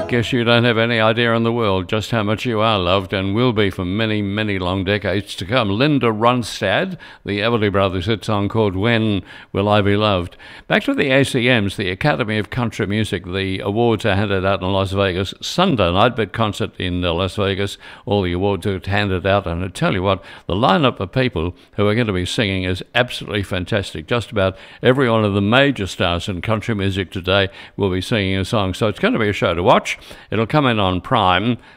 guess you don't have any idea in the world just how much you are loved and will be for many, many long decades to come. Linda Ronstadt, the Everly Brothers hit song called When Will I Be Loved? Back to the ACMs, the Academy of Country Music. The awards are handed out in Las Vegas Sunday night, big concert in Las Vegas. All the awards are handed out, and I tell you what, the lineup of people who are going to be singing is absolutely fantastic. Just about every one of the major stars in country music today will be singing a song, so it's going to be a show to watch. It'll come in on Prime